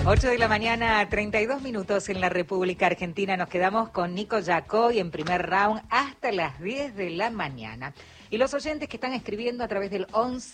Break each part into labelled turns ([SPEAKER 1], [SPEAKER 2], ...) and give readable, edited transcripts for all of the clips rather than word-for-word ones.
[SPEAKER 1] 8 de la mañana, 32 minutos en la República Argentina. Nos quedamos con Nico Yacoy en primer round hasta las 10 de la mañana. Y los oyentes que están escribiendo a través del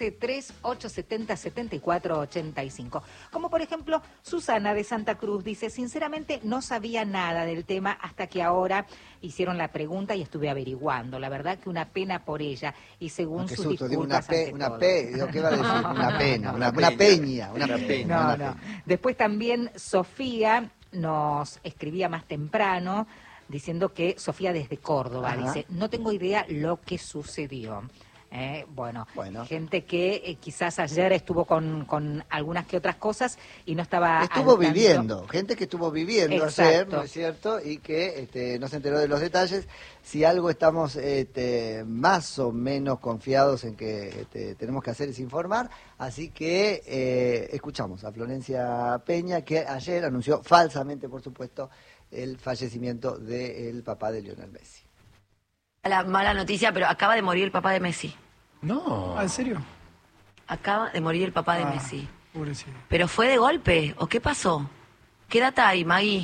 [SPEAKER 1] 11-3870-7485. Como por ejemplo, Susana de Santa Cruz dice, sinceramente no sabía nada del tema hasta que ahora hicieron la pregunta y estuve averiguando. La verdad que una pena por ella. Y según sus
[SPEAKER 2] susto,
[SPEAKER 1] disculpas
[SPEAKER 2] digo, ¿qué va a decir? Una pena, una peña.
[SPEAKER 1] No. Después también Sofía nos escribía más temprano diciendo que Sofía desde Córdoba dice, no tengo idea lo que sucedió. Bueno, gente que quizás ayer estuvo con algunas que otras cosas y no estaba
[SPEAKER 2] gente que estuvo viviendo ayer, ¿no es cierto? Y que no se enteró de los detalles. Si algo estamos más o menos confiados en que tenemos que hacer es informar, así que escuchamos a Florencia Peña, que ayer anunció falsamente, por supuesto, el fallecimiento del papá de Lionel Messi.
[SPEAKER 3] La mala noticia, pero acaba de morir el papá de Messi.
[SPEAKER 4] No.
[SPEAKER 5] ¿En serio?
[SPEAKER 3] Acaba de morir el papá de Messi.
[SPEAKER 5] Pobrecito.
[SPEAKER 3] ¿Pero fue de golpe o qué pasó? ¿Qué data hay, Maggie?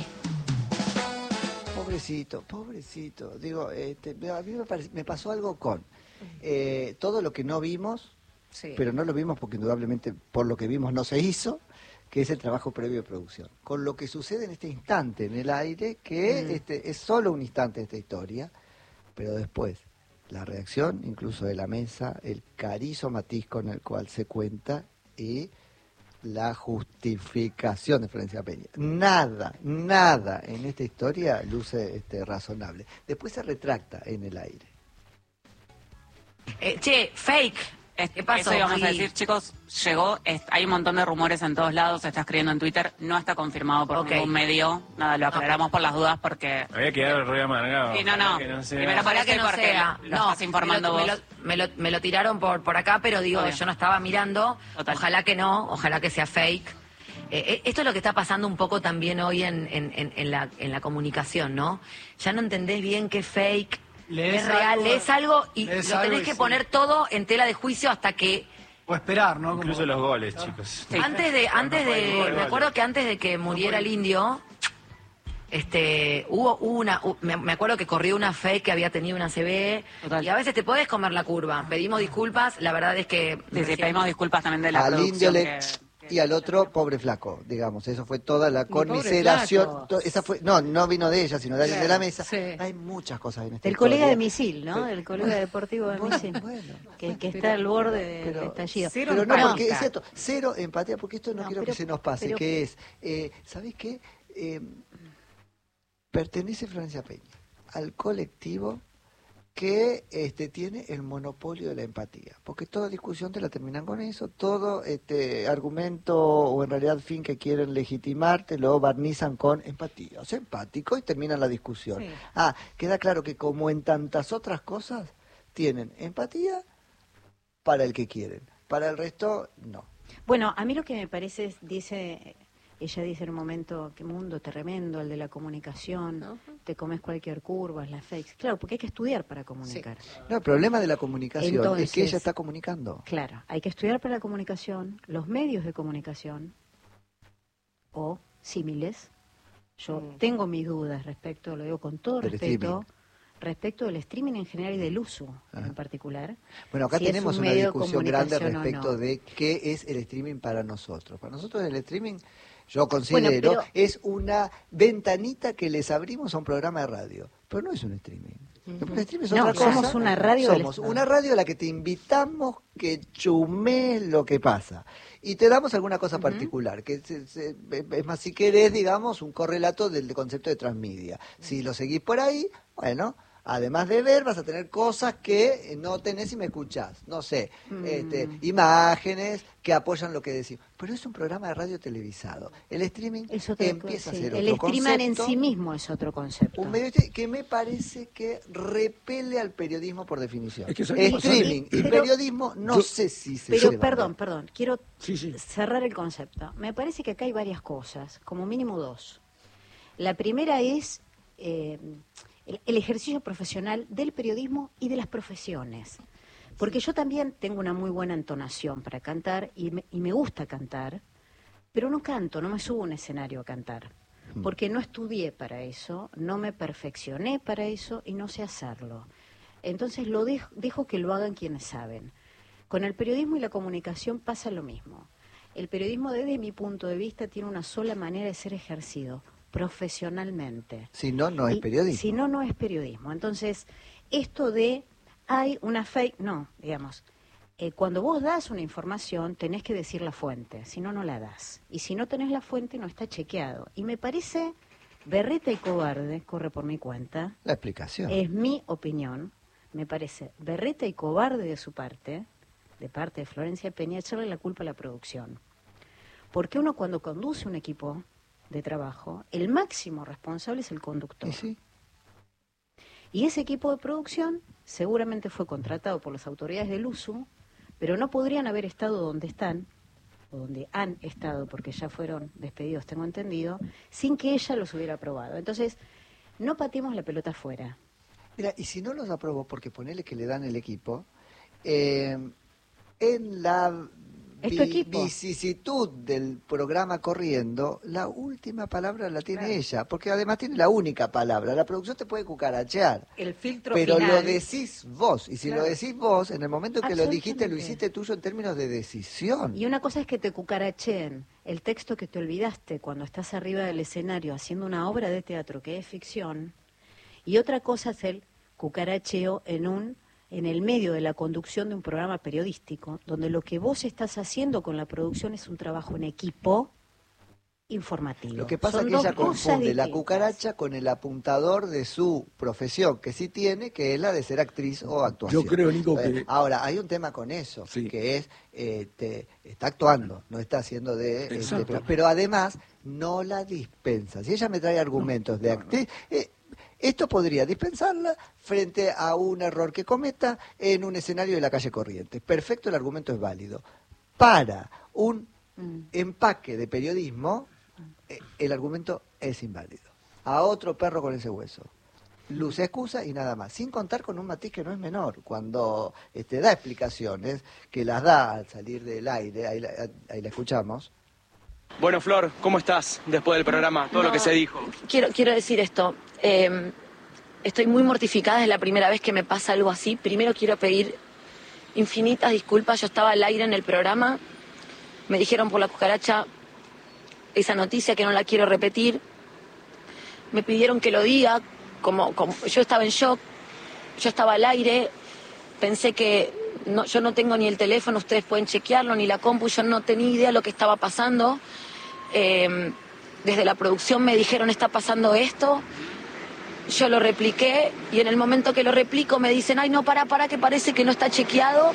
[SPEAKER 2] Pobrecito. Digo, a mí me pasó algo con todo lo que no vimos, pero no lo vimos porque indudablemente por lo que vimos no se hizo, que es el trabajo previo de producción. Con lo que sucede en este instante en el aire, que es solo un instante de esta historia, pero después la reacción incluso de la mesa, el carizo matiz con el cual se cuenta y la justificación de Florencia Peña. Nada en esta historia luce razonable. Después se retracta en el aire.
[SPEAKER 3] Fake.
[SPEAKER 6] ¿Qué pasó? Eso íbamos a decir, chicos, llegó, hay un montón de rumores en todos lados, se está escribiendo en Twitter, no está confirmado por ningún medio, nada, lo aclaramos por las dudas porque...
[SPEAKER 4] Había quedado re amargado.
[SPEAKER 6] Sí, no. Primero parece porque lo estás informando vos.
[SPEAKER 3] Me lo tiraron por acá, pero digo, yo no estaba mirando, ojalá que no, ojalá que sea fake. Esto es lo que está pasando un poco también hoy en la comunicación, ¿no? Ya no entendés bien qué es fake, es real, lees algo y lo tenés que poner todo en tela de juicio hasta que...
[SPEAKER 5] O esperar, ¿no?
[SPEAKER 4] Incluso los goles, chicos.
[SPEAKER 3] Sí. Me acuerdo que antes de que muriera el indio, me acuerdo que corrió una fake que había tenido una CB y a veces te podés comer la curva. Pedimos disculpas, la verdad es que...
[SPEAKER 6] Sí, pedimos disculpas también de la
[SPEAKER 2] al
[SPEAKER 6] producción
[SPEAKER 2] indio y al otro, pobre flaco, digamos. Eso fue toda la conmiseración. Esa fue, no vino de ella, sino de alguien de la mesa. Sí. Hay muchas cosas en esta
[SPEAKER 7] El colega de misil, ¿no? El colega deportivo de misil. Que está al borde del estallido.
[SPEAKER 2] Pero no, porque es cierto, cero empatía, porque esto no quiero que se nos pase, que es, ¿sabés qué? Pertenece Florencia Peña al colectivo que tiene el monopolio de la empatía, porque toda discusión te la terminan con eso, todo argumento o en realidad fin que quieren legitimar te lo barnizan con empatía, o sea, empático y terminan la discusión. Sí. Queda claro que como en tantas otras cosas, tienen empatía para el que quieren, para el resto no.
[SPEAKER 7] Bueno, a mí lo que me parece ella dice en un momento, qué mundo tremendo, el de la comunicación, te comes cualquier curva, es la fakes. Claro, porque hay que estudiar para comunicar.
[SPEAKER 2] Sí. No, el problema de la comunicación es que ella está comunicando.
[SPEAKER 7] Claro, hay que estudiar para la comunicación, los medios de comunicación o símiles. Yo tengo mis dudas respecto, lo digo con todo respeto, respecto del streaming en general y del uso en particular.
[SPEAKER 2] Bueno, acá tenemos una discusión grande respecto de qué es el streaming para nosotros. Para nosotros el streaming... Yo considero, es una ventanita que les abrimos a un programa de radio, pero no es un streaming. El streaming es otra cosa.
[SPEAKER 7] Somos una radio.
[SPEAKER 2] Somos una radio a la que te invitamos que chumees lo que pasa. Y te damos alguna cosa particular, que es más, si querés, digamos, un correlato del concepto de transmedia. Si lo seguís por ahí, bueno... Además de ver, vas a tener cosas que no tenés si me escuchás. No sé, imágenes que apoyan lo que decís. Pero es un programa de radio televisado. El streaming empieza a ser otro concepto.
[SPEAKER 7] El streaming en sí mismo es otro concepto.
[SPEAKER 2] Un medio que me parece que repele al periodismo por definición. Streaming y periodismo no sé si se llevan.
[SPEAKER 7] Pero perdón, quiero cerrar el concepto. Me parece que acá hay varias cosas, como mínimo dos. La primera es... el ejercicio profesional del periodismo y de las profesiones. Porque yo también tengo una muy buena entonación para cantar y me gusta cantar, pero no canto, no me subo a un escenario a cantar, porque no estudié para eso, no me perfeccioné para eso y no sé hacerlo. Entonces dejo que lo hagan quienes saben. Con el periodismo y la comunicación pasa lo mismo. El periodismo, desde mi punto de vista, tiene una sola manera de ser ejercido, profesionalmente.
[SPEAKER 2] Si no, no es periodismo.
[SPEAKER 7] Si no, no es periodismo. Entonces, esto de hay una fake, no, digamos, cuando vos das una información tenés que decir la fuente, si no, no la das. Y si no tenés la fuente no está chequeado. Y me parece berreta y cobarde, corre por mi cuenta.
[SPEAKER 2] La explicación.
[SPEAKER 7] Es mi opinión, me parece berreta y cobarde de su parte, de parte de Florencia Peña, echarle la culpa a la producción. Porque uno cuando conduce un equipo de trabajo, el máximo responsable es el conductor.
[SPEAKER 2] Sí.
[SPEAKER 7] Y ese equipo de producción seguramente fue contratado por las autoridades del USU, pero no podrían haber estado donde están, o donde han estado, porque ya fueron despedidos, tengo entendido, sin que ella los hubiera aprobado. Entonces, no pateemos la pelota afuera.
[SPEAKER 2] Mira, y si no los aprobó, porque ponele que le dan el equipo, en la vicisitud del programa corriendo, la última palabra la tiene ella, porque además tiene la única palabra. La producción te puede cucarachear,
[SPEAKER 1] el filtro
[SPEAKER 2] pero
[SPEAKER 1] final.
[SPEAKER 2] Lo decís vos, y si lo decís vos, en el momento que lo dijiste, lo hiciste tuyo en términos de decisión.
[SPEAKER 7] Y una cosa es que te cucaracheen el texto que te olvidaste cuando estás arriba del escenario haciendo una obra de teatro que es ficción, y otra cosa es el cucaracheo en el medio de la conducción de un programa periodístico, donde lo que vos estás haciendo con la producción es un trabajo en equipo informativo.
[SPEAKER 2] Lo que pasa es que ella confunde la cucaracha con el apuntador de su profesión, que sí tiene, que es la de ser actriz o actuación.
[SPEAKER 5] Yo creo, Nico, que...
[SPEAKER 2] Ahora, hay un tema con eso, que es, está actuando, no está haciendo pero además no la dispensa. Si ella me trae argumentos de actriz... esto podría dispensarla frente a un error que cometa en un escenario de la calle Corrientes. Perfecto, el argumento es válido. Para un empaque de periodismo, el argumento es inválido. A otro perro con ese hueso. Luz excusa y nada más. Sin contar con un matiz que no es menor. Cuando da explicaciones, que las da al salir del aire, ahí la escuchamos.
[SPEAKER 8] Bueno, Flor, ¿cómo estás después del programa? Todo lo que se dijo.
[SPEAKER 3] Quiero decir esto. Estoy muy mortificada, es la primera vez que me pasa algo así. Primero quiero pedir infinitas disculpas. Yo estaba al aire en el programa. Me dijeron por la cucaracha esa noticia que no la quiero repetir. Me pidieron que lo diga. Como yo estaba en shock. Yo estaba al aire. Pensé que yo no tengo ni el teléfono, ustedes pueden chequearlo, ni la compu. Yo no tenía idea de lo que estaba pasando. Desde la producción me dijeron, está pasando esto. Yo lo repliqué y en el momento que lo replico me dicen, ay, no, para, que parece que no está chequeado.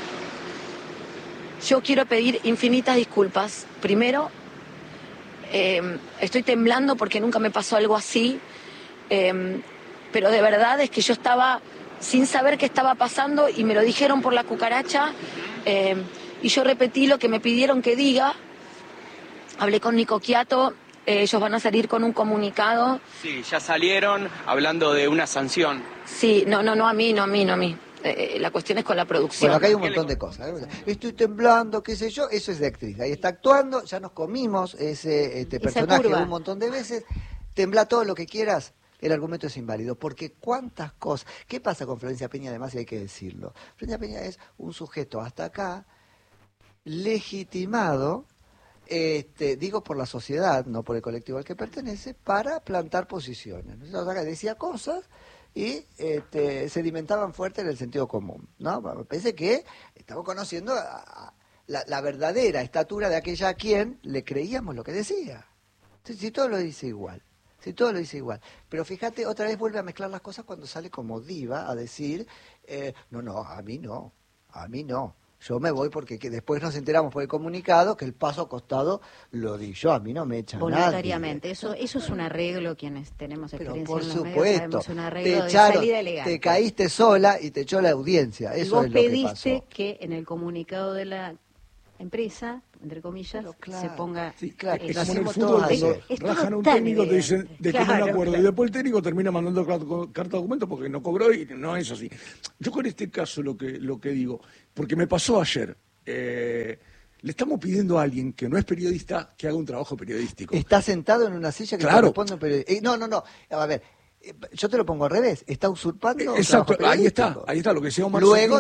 [SPEAKER 3] Yo quiero pedir infinitas disculpas. Primero, estoy temblando porque nunca me pasó algo así, pero de verdad es que yo estaba sin saber qué estaba pasando y me lo dijeron por la cucaracha, y yo repetí lo que me pidieron que diga. Hablé con Nico Quiato. Ellos van a salir con un comunicado.
[SPEAKER 8] Sí, ya salieron hablando de una sanción.
[SPEAKER 3] Sí, no a mí. La cuestión es con la producción.
[SPEAKER 2] Bueno, acá hay un montón de cosas. Estoy temblando, qué sé yo, eso es de actriz. Ahí está actuando, ya nos comimos ese personaje un montón de veces. Tembla todo lo que quieras, el argumento es inválido. Porque cuántas cosas... ¿Qué pasa con Florencia Peña? Además, y hay que decirlo. Florencia Peña es un sujeto hasta acá legitimado... digo por la sociedad, no por el colectivo al que pertenece, para plantar posiciones. Entonces, decía cosas y sedimentaban fuerte en el sentido común, ¿no? Me parece que estamos conociendo la verdadera estatura de aquella a quien le creíamos lo que decía. Entonces, si todo lo dice igual. Pero fíjate, otra vez vuelve a mezclar las cosas cuando sale como diva a decir, a mí no. Yo me voy porque después nos enteramos por el comunicado que el paso acostado lo di yo, a mí no me echan
[SPEAKER 7] voluntariamente.
[SPEAKER 2] Nadie.
[SPEAKER 7] Eso es un arreglo, quienes tenemos experiencia
[SPEAKER 2] por
[SPEAKER 7] en los
[SPEAKER 2] supuesto,
[SPEAKER 7] medios, sabemos un arreglo
[SPEAKER 2] te echaron,
[SPEAKER 7] de salida elegante.
[SPEAKER 2] te caíste sola y te echó la audiencia, eso
[SPEAKER 7] vos
[SPEAKER 2] es lo que
[SPEAKER 7] pediste
[SPEAKER 2] pasó.
[SPEAKER 7] que en el comunicado de la empresa, entre comillas, se ponga...
[SPEAKER 5] Sí, claro,
[SPEAKER 2] es
[SPEAKER 5] como en el
[SPEAKER 2] hacemos
[SPEAKER 5] fútbol,
[SPEAKER 2] todos
[SPEAKER 5] cuando rajan un técnico, te dicen de común acuerdo, y después el técnico termina mandando carta de documento porque no cobró y no es así. Yo con este caso lo que digo, porque me pasó ayer, Le estamos pidiendo a alguien que no es periodista que haga un trabajo periodístico.
[SPEAKER 2] Está sentado en una silla que corresponde a un periodista. No. A ver, yo te lo pongo al revés. Está usurpando.
[SPEAKER 5] Exacto, ahí está lo que decía Omar.
[SPEAKER 2] Luego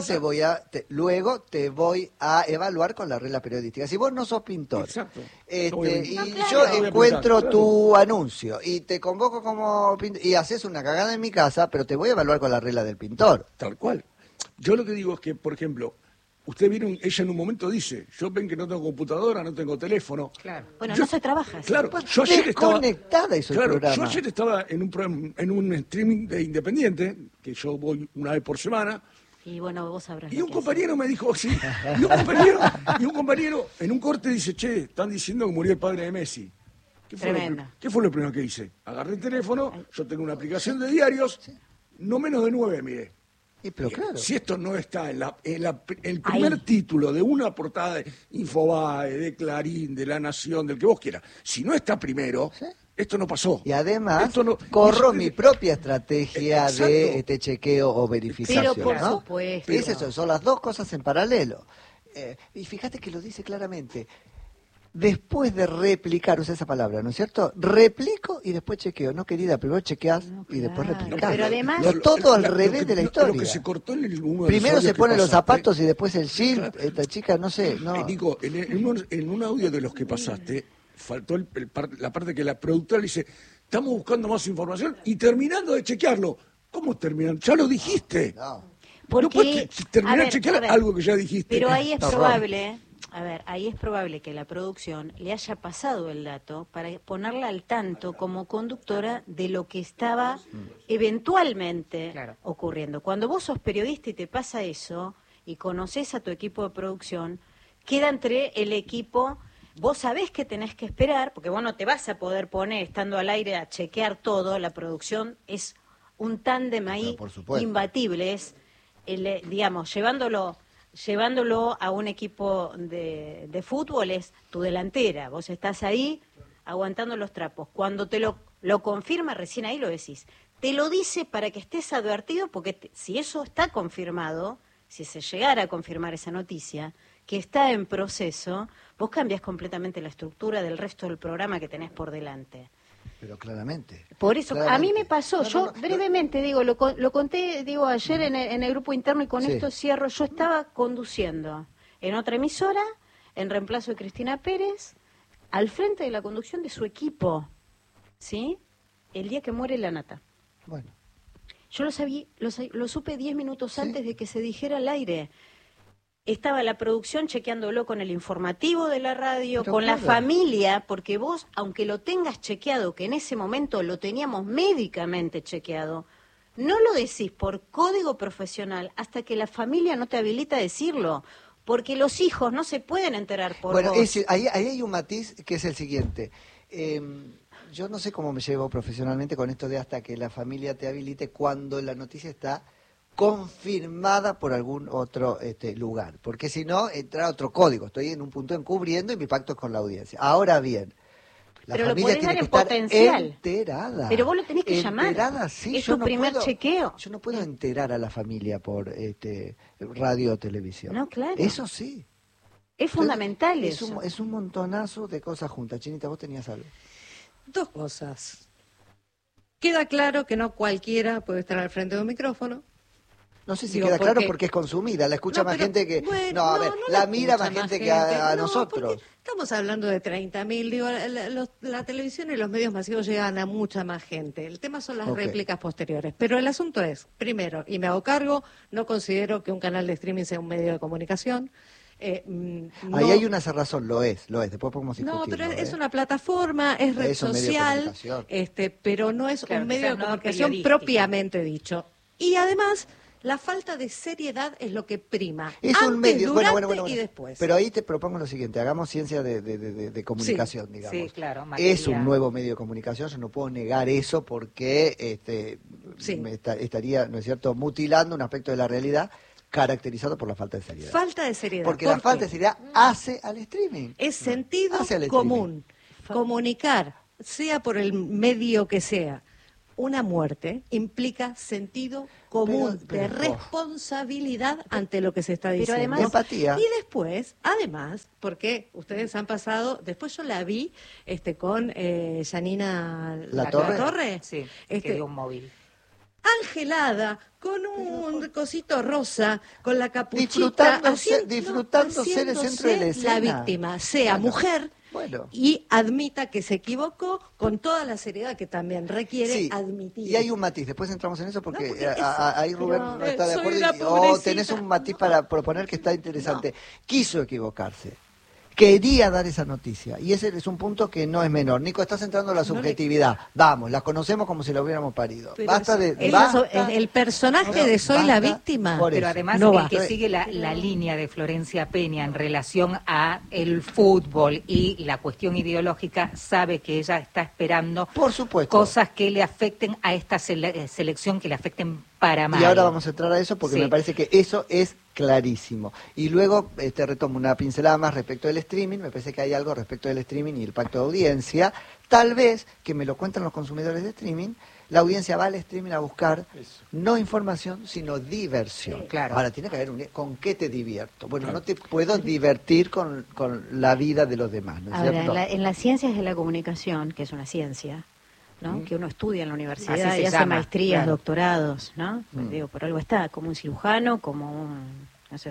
[SPEAKER 2] te voy a evaluar con la regla periodística. Si vos no sos pintor, yo encuentro tu anuncio y te convoco como pintor y haces una cagada en mi casa, pero te voy a evaluar con la regla del pintor.
[SPEAKER 5] Tal cual. Yo lo que digo es que, por ejemplo, usted vieron, ella en un momento dice, yo ven que no tengo computadora, no tengo teléfono.
[SPEAKER 7] Claro. Bueno, no se trabaja así.
[SPEAKER 5] Claro, yo ayer estaba
[SPEAKER 2] conectada hizo el programa.
[SPEAKER 5] Yo ayer estaba en un streaming de Independiente, que yo voy una vez por semana.
[SPEAKER 7] Y bueno, vos sabrás.
[SPEAKER 5] Y un compañero me dijo, sí, y un compañero en un corte dice, che, están diciendo que murió el padre de Messi. ¿Qué fue lo primero que hice? Agarré el teléfono, yo tengo una aplicación de diarios, no menos de 9 miré.
[SPEAKER 2] Pero claro.
[SPEAKER 5] Si esto no está en el primer título de una portada de Infobae, de Clarín, de La Nación, del que vos quieras, si no está primero, esto no pasó.
[SPEAKER 2] Y además corro mi propia estrategia de chequeo o verificación.
[SPEAKER 7] Pero por supuesto.
[SPEAKER 2] Es eso, son las dos cosas en paralelo. Y fíjate que lo dice claramente. Después de replicar, usa esa palabra, ¿no es cierto? Replico y después chequeo. No, querida, primero chequeás y después replicás.
[SPEAKER 7] Pero además...
[SPEAKER 2] todo al revés de la historia.
[SPEAKER 5] Lo que se cortó en
[SPEAKER 2] primero se ponen los zapatos y después el jean. Esta chica, no sé. No.
[SPEAKER 5] Nico, en un audio de los que pasaste, faltó la parte que la productora le dice, estamos buscando más información y terminando de chequearlo. ¿Cómo terminan? Ya lo dijiste. No puedes terminar de chequear algo que ya dijiste.
[SPEAKER 7] Pero ahí es probable... ahí es probable que la producción le haya pasado el dato para ponerla al tanto como conductora de lo que estaba eventualmente ocurriendo. Cuando vos sos periodista y te pasa eso y conoces a tu equipo de producción, queda entre el equipo, vos sabés que tenés que esperar, porque vos no te vas a poder poner estando al aire a chequear todo, la producción es un tándem ahí imbatible, es, digamos, llevándolo a un equipo de fútbol es tu delantera. Vos estás ahí aguantando los trapos. Cuando te lo confirma, recién ahí lo decís. Te lo dice para que estés advertido, porque si eso está confirmado, si se llegara a confirmar esa noticia, que está en proceso, vos cambias completamente la estructura del resto del programa que tenés por delante.
[SPEAKER 2] Pero claramente.
[SPEAKER 7] Por eso, a mí me pasó, brevemente, lo conté, ayer en el grupo interno y con esto cierro. Yo estaba conduciendo en otra emisora, en reemplazo de Cristina Pérez, al frente de la conducción de su equipo, ¿sí? El día que muere la Nata.
[SPEAKER 2] Bueno.
[SPEAKER 7] Yo lo supe 10 minutos antes de que se dijera al aire. Estaba la producción chequeándolo con el informativo de la radio, con la familia, porque vos, aunque lo tengas chequeado, que en ese momento lo teníamos médicamente chequeado, no lo decís por código profesional hasta que la familia no te habilita a decirlo, porque los hijos no se pueden enterar por vos.
[SPEAKER 2] Ahí hay un matiz que es el siguiente. Yo no sé cómo me llevo profesionalmente con esto de hasta que la familia te habilite cuando la noticia está confirmada por algún otro lugar, porque si no entra otro código, estoy en un punto encubriendo y mi pacto es con la audiencia. Ahora bien, la familia tiene que estar enterada.
[SPEAKER 7] Pero vos lo tenés que llamar.
[SPEAKER 2] Sí,
[SPEAKER 7] es tu primer chequeo.
[SPEAKER 2] Yo no puedo enterar a la familia por radio o televisión.
[SPEAKER 7] No, claro.
[SPEAKER 2] Eso sí.
[SPEAKER 7] Es fundamental eso.
[SPEAKER 2] Es un montonazo de cosas juntas. Chinita, vos tenías algo.
[SPEAKER 9] Dos cosas. Queda claro que no cualquiera puede estar al frente de un micrófono.
[SPEAKER 2] No sé si queda claro porque es consumida, la escucha más gente que... Bueno, la mira más gente que a nosotros.
[SPEAKER 9] Estamos hablando de 30.000, la televisión y los medios masivos llegan a mucha más gente. El tema son las réplicas posteriores. Pero el asunto es, primero, y me hago cargo, no considero que un canal de streaming sea un medio de comunicación.
[SPEAKER 2] Ahí hay una cerrazón, lo es, después podemos discutirlo.
[SPEAKER 9] No, pero es una plataforma, es red social, pero no es un medio de comunicación propiamente dicho. Y además... la falta de seriedad es lo que prima.
[SPEAKER 2] Es
[SPEAKER 9] antes,
[SPEAKER 2] un medio,
[SPEAKER 9] durante y después.
[SPEAKER 2] Pero ahí te propongo lo siguiente, hagamos ciencia de comunicación, digamos.
[SPEAKER 1] Sí, claro.
[SPEAKER 2] Es un nuevo medio de comunicación, yo no puedo negar eso porque me estaría, ¿no es cierto?, mutilando un aspecto de la realidad caracterizado por la falta de seriedad.
[SPEAKER 9] Falta de seriedad.
[SPEAKER 2] Porque la falta de seriedad hace al streaming.
[SPEAKER 9] Es sentido común. Comunicar, sea por el medio que sea, una muerte implica sentido común de responsabilidad ante lo que se está diciendo.
[SPEAKER 7] Pero además,
[SPEAKER 2] empatía.
[SPEAKER 9] Y después, además, porque ustedes han pasado, después yo la vi con Janina
[SPEAKER 2] La Torre.
[SPEAKER 1] Sí, que dio un móvil.
[SPEAKER 9] Angelada, con un cosito rosa, con la capuchita,
[SPEAKER 2] disfrutando ser el centro de la escena.
[SPEAKER 9] La víctima, sea mujer, y admita que se equivocó con toda la seriedad que también requiere admitir.
[SPEAKER 2] Y hay un matiz, después entramos en eso porque ahí Rubén no está de acuerdo. Tenés un matiz para proponer que está interesante. Quiso equivocarse. Quería dar esa noticia, y ese es un punto que no es menor. Nico, estás entrando en la subjetividad. Vamos, la conocemos como si la hubiéramos parido.
[SPEAKER 9] Pero el personaje de Soy la víctima.
[SPEAKER 1] Pero además que sigue la línea de Florencia Peña en relación a el fútbol y la cuestión ideológica, sabe que ella está esperando,
[SPEAKER 2] por supuesto,
[SPEAKER 1] cosas que le afecten a esta selección, que le afecten para mal.
[SPEAKER 2] Y ahora vamos a entrar a eso porque me parece que eso es clarísimo. Y luego retomo una pincelada más respecto del streaming. Me parece que hay algo respecto del streaming y el pacto de audiencia. Tal vez, que me lo cuentan los consumidores de streaming, la audiencia va al streaming a buscar no información, sino diversión.
[SPEAKER 1] Claro.
[SPEAKER 2] Ahora, tiene que haber ¿con qué te divierto? Bueno, no te puedo divertir con la vida de los demás, ¿no es cierto?
[SPEAKER 7] Ahora, en las ciencias de la comunicación, que es una ciencia, ¿no? Que uno estudia en la universidad y hace maestrías, doctorados, ¿no? Pues digo, por algo está, como un cirujano, como un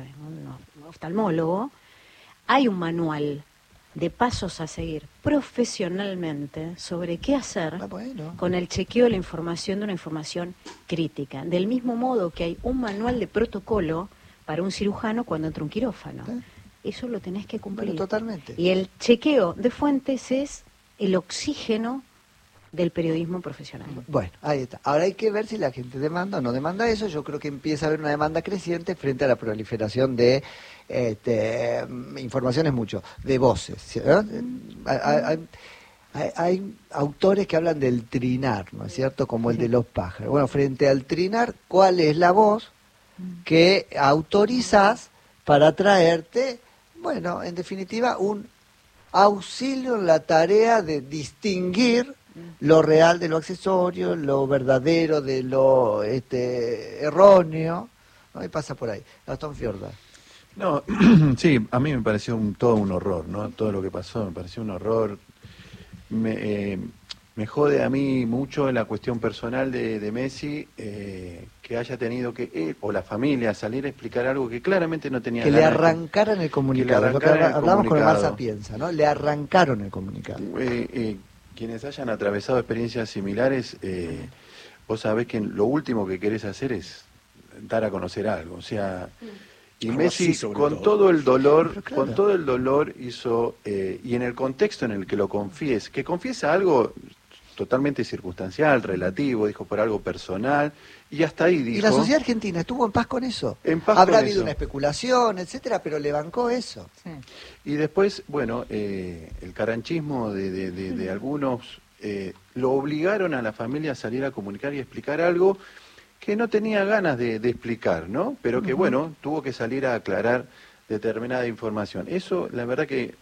[SPEAKER 7] oftalmólogo. Hay un manual de pasos a seguir profesionalmente sobre qué hacer con el chequeo de la información, de una información crítica. Del mismo modo que hay un manual de protocolo para un cirujano cuando entra un quirófano. Eso lo tenés que cumplir.
[SPEAKER 2] Bueno, totalmente.
[SPEAKER 7] Y el chequeo de fuentes es el oxígeno del periodismo profesional.
[SPEAKER 2] Bueno, ahí está. Ahora hay que ver si la gente demanda o no demanda eso. Yo creo que empieza a haber una demanda creciente frente a la proliferación de informaciones de voces. Hay autores que hablan del trinar, ¿no es cierto? Como el de los pájaros. Bueno, frente al trinar, ¿cuál es la voz que autorizás para traerte, bueno, en definitiva, un auxilio en la tarea de distinguir lo real de lo accesorio, lo verdadero de lo erróneo, ¿no? Y pasa por ahí. Gastón Fiorda.
[SPEAKER 10] No, sí, a mí me pareció todo un horror, ¿no? Todo lo que pasó me pareció un horror. Me jode a mí mucho en la cuestión personal de Messi, que haya tenido que él o la familia salir a explicar algo que claramente no tenía ganas.
[SPEAKER 2] Que le arrancaran el comunicado. Lo que hablamos con Omar Sapienza, ¿no? Le arrancaron el comunicado.
[SPEAKER 10] Quienes hayan atravesado experiencias similares, vos sabés que lo último que querés hacer es dar a conocer algo. O sea, y Messi con todo el dolor hizo, y en el contexto en el que lo confíes, que confiesa algo totalmente circunstancial, relativo, dijo por algo personal, y hasta ahí dijo...
[SPEAKER 2] Y la sociedad argentina estuvo en paz con eso. Habrá habido una especulación, etcétera, pero le bancó eso.
[SPEAKER 10] Sí. Y después, bueno, el caranchismo de algunos lo obligaron a la familia a salir a comunicar y explicar algo que no tenía ganas de explicar, ¿no? Pero que, bueno, tuvo que salir a aclarar determinada información. Eso, la verdad que,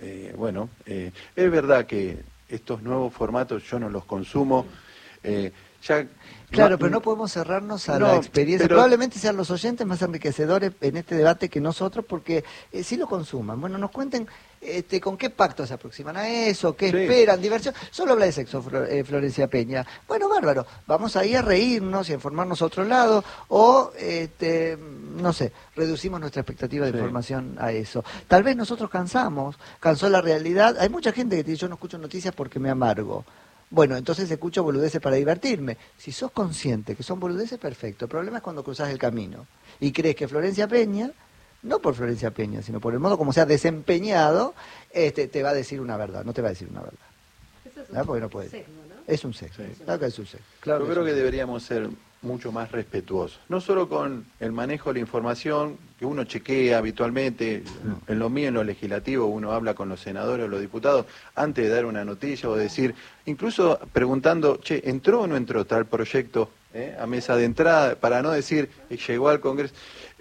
[SPEAKER 10] es verdad que estos nuevos formatos yo no los consumo.
[SPEAKER 2] Claro, pero no podemos cerrarnos a la experiencia. Probablemente sean los oyentes más enriquecedores en este debate que nosotros, porque sí lo consuman. Bueno, nos cuenten con qué pacto se aproximan a eso, qué esperan, diversión. Solo habla de sexo, Florencia Peña. Bueno, bárbaro. Vamos ahí a reírnos y a informarnos a otro lado, o, no sé, reducimos nuestra expectativa de información a eso. Tal vez nosotros cansó la realidad. Hay mucha gente que dice, yo no escucho noticias porque me amargo. Bueno, entonces escucho boludeces para divertirme. Si sos consciente que son boludeces, perfecto. El problema es cuando cruzás el camino y crees que Florencia Peña, no por Florencia Peña, sino por el modo como se ha desempeñado, te va a decir una verdad. No te va a decir una verdad. Eso es porque no puede. Sexo, ¿no? Es un sexo. Sí. Claro que es un sexo. Claro.
[SPEAKER 10] Yo creo que deberíamos ser mucho más respetuosos. No solo con el manejo de la información, que uno chequea habitualmente, en lo mío, en lo legislativo, uno habla con los senadores o los diputados antes de dar una noticia o decir, incluso preguntando, ¿entró o no entró tal proyecto a mesa de entrada? Para no decir, llegó al Congreso.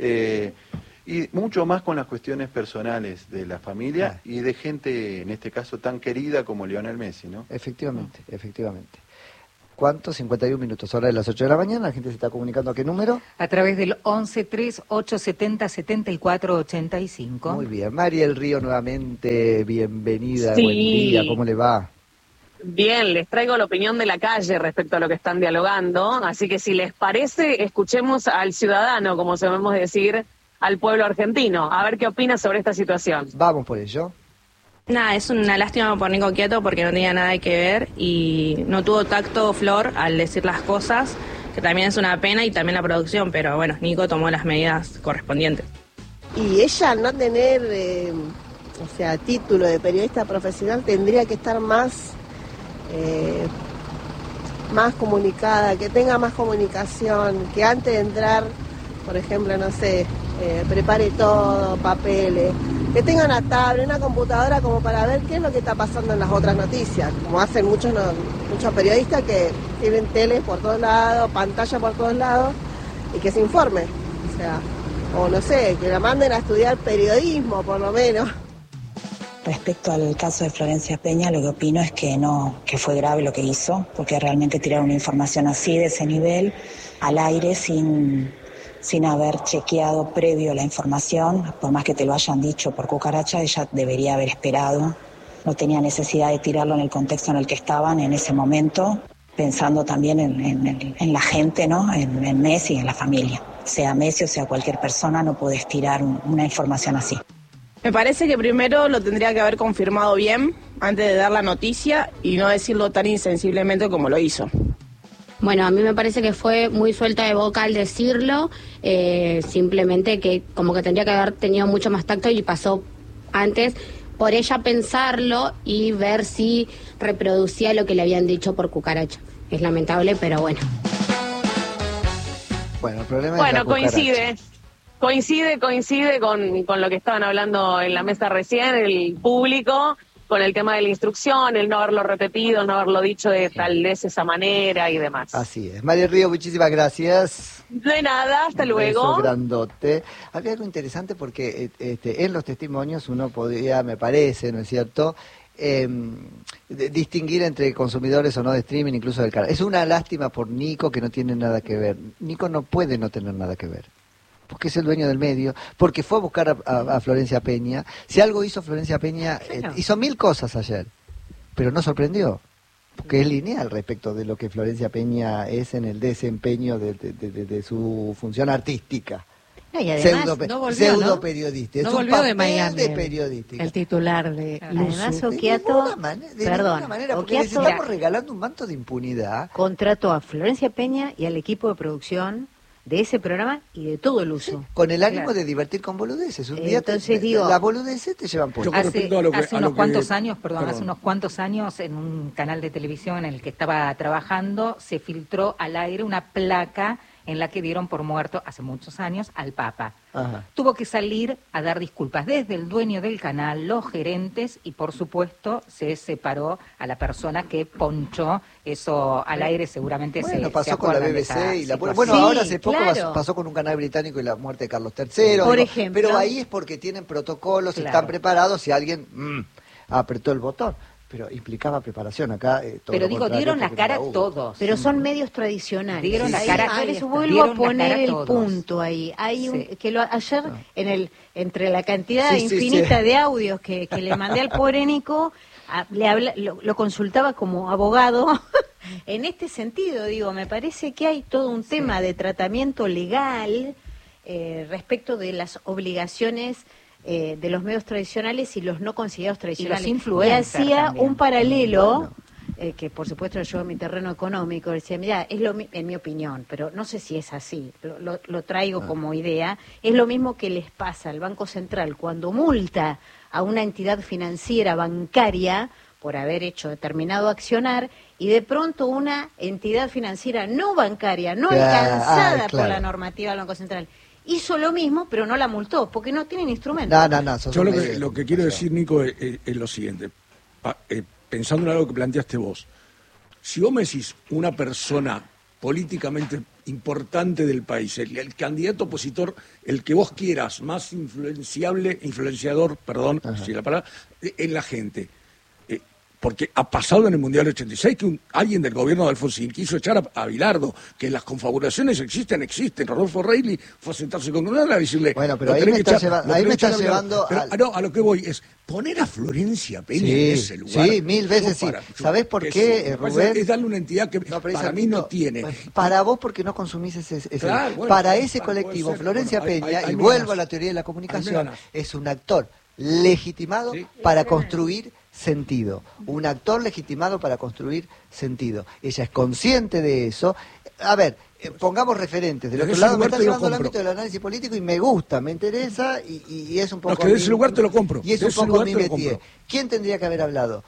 [SPEAKER 10] Y mucho más con las cuestiones personales de la familia y de gente, en este caso, tan querida como Lionel Messi, ¿no?
[SPEAKER 2] Efectivamente. ¿cuánto? 51 minutos, hora de las 8 de la mañana. La gente se está comunicando. ¿A qué número?
[SPEAKER 1] A través del 1138707485.
[SPEAKER 2] Muy bien. María del Río, nuevamente, bienvenida,
[SPEAKER 11] sí.
[SPEAKER 2] Buen día, ¿cómo le va?
[SPEAKER 11] Bien, les traigo la opinión de la calle respecto a lo que están dialogando, así que si les parece, escuchemos al ciudadano, como sabemos decir, al pueblo argentino, a ver qué opina sobre esta situación.
[SPEAKER 2] Vamos por ello.
[SPEAKER 12] Nada, es una lástima por Nico Quiato porque no tenía nada que ver y no tuvo tacto Flor al decir las cosas, que también es una pena, y también la producción, pero bueno, Nico tomó las medidas correspondientes.
[SPEAKER 13] Y ella, al no tener, título de periodista profesional, tendría que estar más comunicada, que tenga más comunicación, que antes de entrar, por ejemplo, prepare todo, papeles, que tenga una tablet, una computadora como para ver qué es lo que está pasando en las otras noticias, como hacen muchos periodistas que tienen tele por todos lados, pantalla por todos lados, y que se informe, que la manden a estudiar periodismo por lo menos.
[SPEAKER 14] Respecto al caso de Florencia Peña, lo que opino es que fue grave lo que hizo, porque realmente tirar una información así, de ese nivel, al aire, sin haber chequeado previo la información, por más que te lo hayan dicho por cucaracha, ella debería haber esperado, no tenía necesidad de tirarlo en el contexto en el que estaban en ese momento, pensando también en la gente, ¿no? En Messi y en la familia. Sea Messi o sea cualquier persona, no podés tirar una información así.
[SPEAKER 12] Me parece que primero lo tendría que haber confirmado bien antes de dar la noticia y no decirlo tan insensiblemente como lo hizo.
[SPEAKER 15] Bueno, a mí me parece que fue muy suelta de boca al decirlo, simplemente que como que tendría que haber tenido mucho más tacto y pasó antes por ella pensarlo y ver si reproducía lo que le habían dicho por cucaracha. Es lamentable, pero bueno.
[SPEAKER 2] Bueno, el problema es la
[SPEAKER 11] Coincide con lo que estaban hablando en la mesa recién, el público, con el tema de la instrucción, el no haberlo repetido, no haberlo dicho de tal vez esa manera y demás.
[SPEAKER 2] Así es. María Río, muchísimas gracias.
[SPEAKER 11] De nada, hasta luego.
[SPEAKER 2] Un beso grandote. Había algo interesante porque en los testimonios uno podía, me parece, ¿no es cierto?, distinguir entre consumidores o no de streaming, incluso del canal. Es una lástima por Nico, que no tiene nada que ver. Nico no puede no tener nada que ver, porque es el dueño del medio, porque fue a buscar a Florencia Peña. Si algo hizo Florencia Peña, hizo 1000 cosas ayer, pero no sorprendió, porque es lineal respecto de lo que Florencia Peña es en el desempeño de su función artística.
[SPEAKER 7] No, y además
[SPEAKER 2] pseudo periodista.
[SPEAKER 9] No volvió de Miami
[SPEAKER 2] de periodística.
[SPEAKER 9] El titular de
[SPEAKER 7] además Oquiato,
[SPEAKER 2] porque les estamos regalando un manto de impunidad.
[SPEAKER 7] Contrató a Florencia Peña y al equipo de producción de ese programa y de todo el uso.
[SPEAKER 2] Con el ánimo de divertir con boludeces. Un día
[SPEAKER 7] entonces digo,
[SPEAKER 2] las boludeces te llevan por
[SPEAKER 1] hace unos cuantos años, en un canal de televisión en el que estaba trabajando, se filtró al aire una placa en la que dieron por muerto hace muchos años al Papa.
[SPEAKER 2] Ajá.
[SPEAKER 1] Tuvo que salir a dar disculpas desde el dueño del canal, los gerentes y por supuesto se separó a la persona que ponchó eso al aire. Seguramente
[SPEAKER 2] pasó con la BBC y ahora hace poco pasó con un canal británico y la muerte de Carlos III.
[SPEAKER 7] Por ejemplo.
[SPEAKER 2] Pero ahí es porque tienen protocolos, están preparados si alguien apretó el botón. Pero implicaba preparación acá.
[SPEAKER 1] Pero dieron la cara todos.
[SPEAKER 7] Pero son medios tradicionales.
[SPEAKER 1] Dieron la cara.
[SPEAKER 7] Vuelvo a poner el punto ahí. Hay ayer entre la cantidad infinita de audios que le mandé al pobre Nico, lo consultaba como abogado. En este sentido, me parece que hay todo un tema de tratamiento legal respecto de las obligaciones de los medios tradicionales y los no considerados tradicionales.
[SPEAKER 1] Y los influencers.
[SPEAKER 7] Y hacía
[SPEAKER 1] también.
[SPEAKER 7] un paralelo, que por supuesto yo en mi terreno económico decía, mira, en mi opinión, pero no sé si es así, lo traigo como idea, es lo mismo que les pasa al Banco Central cuando multa a una entidad financiera bancaria por haber hecho determinado accionar, y de pronto una entidad financiera no bancaria, no alcanzada por la normativa del Banco Central, hizo lo mismo, pero no la multó, porque no tienen instrumentos.
[SPEAKER 5] Yo lo que quiero decir, Nico, es lo siguiente. Pensando en algo que planteaste vos. Si vos me decís una persona políticamente importante del país, el candidato opositor, el que vos quieras, más influenciador, si la palabra, en la gente, Porque ha pasado en el Mundial 86 que alguien del gobierno de Alfonsín quiso echar a Bilardo, que las confabulaciones existen. Rodolfo Reilly fue a sentarse con Gunnar a decirle...
[SPEAKER 2] Bueno, pero ahí me estás llevando...
[SPEAKER 5] No, a lo que voy es poner a Florencia Peña en ese lugar.
[SPEAKER 2] Sí, 1000 veces sí. ¿Sabés por qué, Rubén?
[SPEAKER 5] Es darle una entidad que para mí no tiene.
[SPEAKER 2] Para vos porque no consumís ese...
[SPEAKER 5] Claro, bueno,
[SPEAKER 2] para ese colectivo, Florencia Peña, y vuelvo a la teoría de la comunicación, es un actor legitimado para construir sentido. Un actor legitimado para construir sentido. Ella es consciente de eso. A ver, pongamos referentes. Del otro lado me está llevando al ámbito del análisis político y me gusta, me interesa y es un poco...
[SPEAKER 5] No, que de ese lugar te lo compro.
[SPEAKER 2] Y es un poco mi métier. ¿Quién tendría que haber hablado?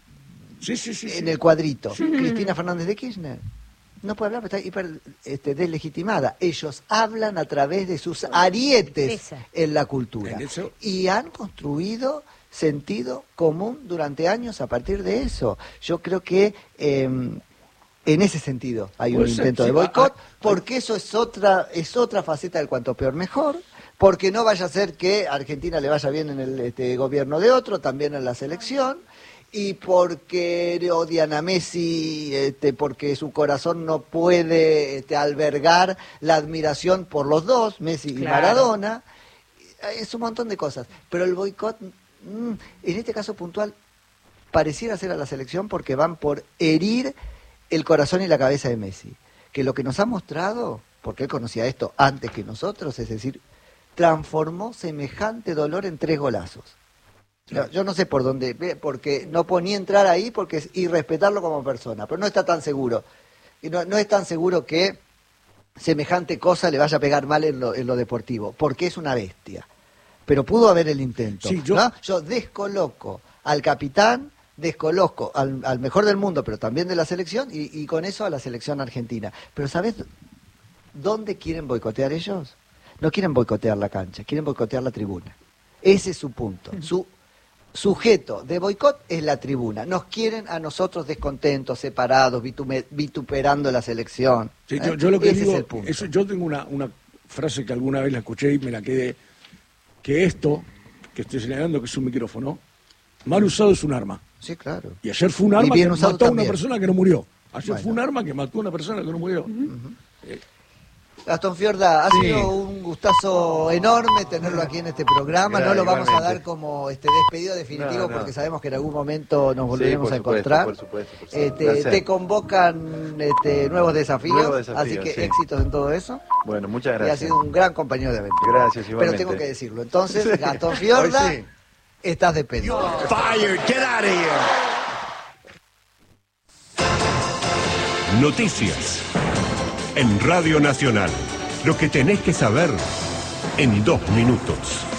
[SPEAKER 5] Sí.
[SPEAKER 2] En el cuadrito. Cristina Fernández de Kirchner. No puede hablar, pero está hiper deslegitimada. Ellos hablan a través de sus arietes en la cultura. Y han construido sentido común durante años a partir de eso. Yo creo que en ese sentido hay un intento de boicot, porque eso es otra faceta del cuanto peor mejor, porque no vaya a ser que a Argentina le vaya bien en el gobierno de otro, también en la selección, y porque odian a Messi, porque su corazón no puede albergar la admiración por los dos, Messi y Maradona. Es un montón de cosas. Pero el boicot, en este caso puntual, pareciera ser a la selección porque van por herir el corazón y la cabeza de Messi. Que lo que nos ha mostrado, porque él conocía esto antes que nosotros, es decir, transformó semejante dolor en 3 golazos. Yo no sé por dónde, porque no puedo ni entrar ahí porque es irrespetarlo como persona, pero no está tan seguro. Y no es tan seguro que semejante cosa le vaya a pegar mal en lo deportivo, porque es una bestia. Pero pudo haber el intento. Sí, yo descoloco al capitán, descoloco al mejor del mundo, pero también de la selección, y con eso a la selección argentina. Pero ¿sabes dónde quieren boicotear ellos? No quieren boicotear la cancha, quieren boicotear la tribuna. Ese es su punto. Su sujeto de boicot es la tribuna. Nos quieren a nosotros descontentos, separados, vituperando la selección.
[SPEAKER 5] Sí, yo lo que
[SPEAKER 2] ese
[SPEAKER 5] digo,
[SPEAKER 2] es el punto.
[SPEAKER 5] Yo tengo una frase que alguna vez la escuché y me la quedé, que esto que estoy señalando, que es un micrófono, mal usado es un arma.
[SPEAKER 2] Sí, claro.
[SPEAKER 5] Y ayer fue un arma que mató
[SPEAKER 2] también
[SPEAKER 5] a una persona que no murió. Ayer fue un arma que mató a una persona que no murió.
[SPEAKER 2] Gastón Fiorda, ha sido un gustazo enorme tenerlo aquí en este programa. No lo vamos a dar como despedido definitivo porque sabemos que en algún momento nos volveremos a encontrar.
[SPEAKER 10] Por supuesto.
[SPEAKER 2] Te convocan nuevos desafíos, así que éxitos en todo eso.
[SPEAKER 10] Bueno, muchas gracias.
[SPEAKER 2] Y ha sido un gran compañero de aventura.
[SPEAKER 10] Gracias, igualmente.
[SPEAKER 2] Pero tengo que decirlo. Entonces, Gastón Fiorda, estás despedido.
[SPEAKER 16] Fired. Get out of here. Noticias en Radio Nacional. Lo que tenés que saber en 2 minutos.